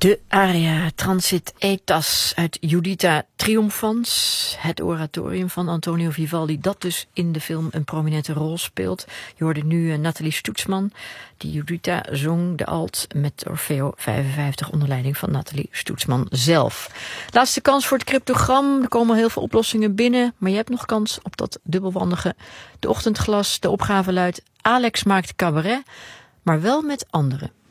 De aria Transit Aetas uit Juditha Triumphans, het oratorium van Antonio Vivaldi, dat dus in de film een prominente rol speelt. Je hoorde nu Nathalie Stoetsman, die Juditha zong de alt met Orfeo 55 onder leiding van Nathalie Stoetsman zelf. Laatste kans voor het cryptogram. Er komen heel veel oplossingen binnen, maar je hebt nog kans op dat dubbelwandige. De ochtendglas, de opgave luidt: Alex maakt cabaret, maar wel met anderen.